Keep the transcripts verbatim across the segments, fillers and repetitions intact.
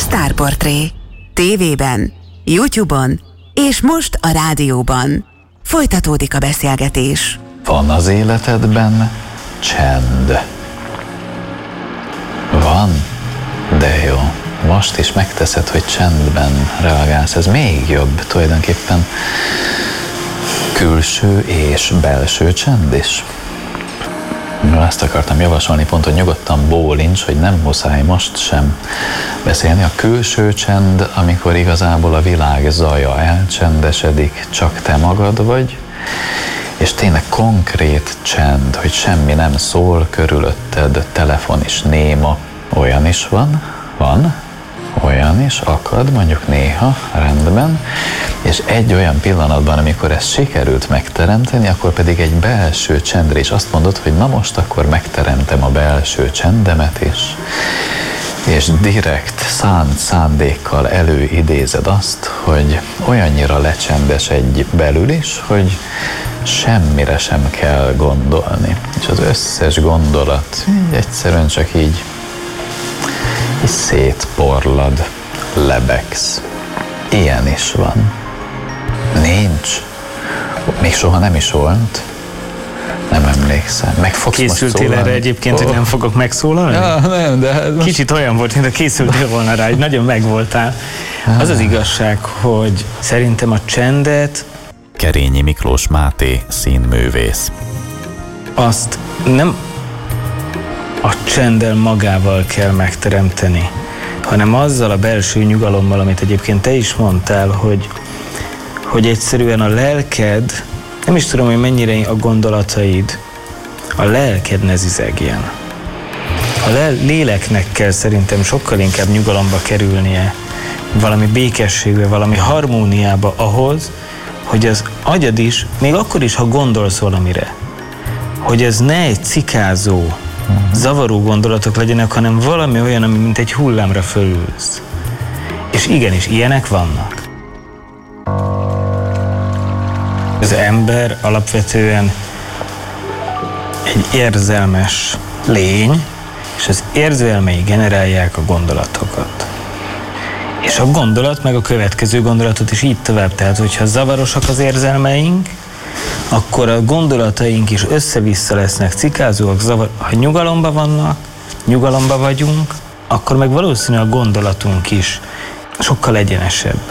Sztárportré. Tévében, YouTube-on és most a rádióban. Folytatódik a beszélgetés. Van az életedben csend? Van? De jó. Most is megteszed, hogy csendben reagálsz. Ez még jobb tulajdonképpen. Külső és belső csend is. Azt akartam javasolni, pont, hogy nyugodtan bólincs, hogy nem muszáj most sem beszélni. A külső csend, amikor igazából a világ zaja elcsendesedik, csak te magad vagy, és tényleg konkrét csend, hogy semmi nem szól körülötted, telefon is néma, olyan is van, van, olyan is akad, mondjuk néha, rendben, és egy olyan pillanatban, amikor ezt sikerült megteremteni, akkor pedig egy belső csendre is azt mondod, hogy na most akkor megteremtem a belső csendemet is, és direkt szánt szándékkal előidézed azt, hogy olyannyira lecsendesedj belül is, hogy semmire sem kell gondolni. És az összes gondolat így egyszerűen csak így, így szétporlad, lebegsz. Ilyen is van. Nincs. Még soha nem is volt. Nem emlékszem. Meg fogsz Készültél erre egyébként, oh. hogy nem fogok megszólalni? Ja, nem, de most... Kicsit olyan volt, mint a készültél volna rá, hogy nagyon megvoltál. Az az igazság, hogy szerintem a csendet... Kerényi Miklós Máté, színművész. Azt nem a csenddel magával kell megteremteni, hanem azzal a belső nyugalommal, amit egyébként te is mondtál, hogy, hogy egyszerűen a lelked, nem is tudom, hogy mennyire a gondolataid, a lelked ne zizegjen. A lel- léleknek kell szerintem sokkal inkább nyugalomba kerülnie, valami békességbe, valami harmóniába ahhoz, hogy az agyad is, még akkor is, ha gondolsz valamire, hogy ez ne egy cikázó, zavaró gondolatok legyenek, hanem valami olyan, ami mint egy hullámra fölülsz. És igenis, ilyenek vannak. Az ember alapvetően egy érzelmes lény, és az érzelmei generálják a gondolatokat. És a gondolat, meg a következő gondolatot is így tovább. Tehát, hogyha zavarosak az érzelmeink, akkor a gondolataink is össze-vissza lesznek, cikázóak, zavar... Ha nyugalomban vannak, nyugalomban vagyunk, akkor meg valószínű a gondolatunk is sokkal egyenesebb.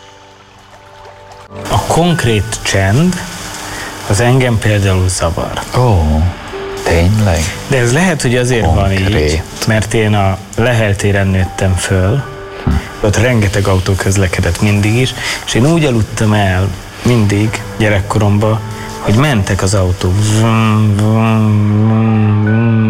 A konkrét csend az engem például zavar. Ó, tényleg? De ez lehet, hogy azért konkrét. Van így, mert én a Lehel téren nőttem föl, hm. ott rengeteg autó közlekedett mindig is, és én úgy aludtam el mindig gyerekkoromban, hogy mentek az autók. Vum, vum, vum,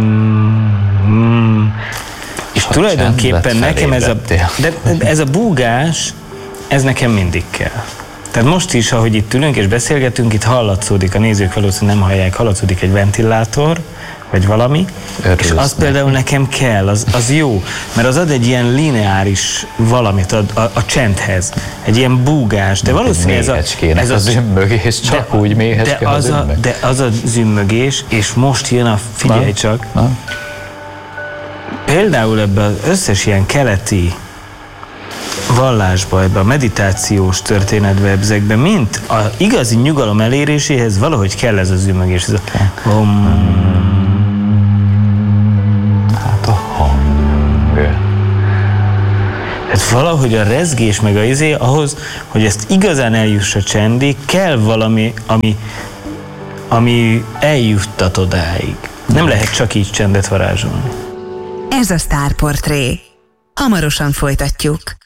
vum. És a tulajdonképpen nekem ez a, de ez a búgás, ez nekem mindig kell. Tehát most is, ahogy itt ülünk és beszélgetünk, itt hallatszódik, a nézők valószínűleg nem hallják, hallatszódik egy ventilátor, vagy valami, Örülsz és az neki. Például nekem kell, az, az jó, mert az ad egy ilyen lineáris valamit ad a, a csendhez, egy ilyen búgás, de valószínűleg ez a... ez a zümmögés, csak de, úgy méhecske az a zümmög. De az a zümmögés, és most jön a, figyelj na, csak, na. Például ebben az összes ilyen keleti vallásba, ebben a meditációs történetben, ezekben, mint a igazi nyugalom eléréséhez valahogy kell ez a zümmögés. Ez a... Hát a hang. Tehát valahogy a rezgés meg a izé, ahhoz, hogy ezt igazán eljuss a csendig, kell valami, ami, ami eljuttat odáig. Nem lehet csak így csendet varázsolni. Ez a Sztárportré. Hamarosan folytatjuk.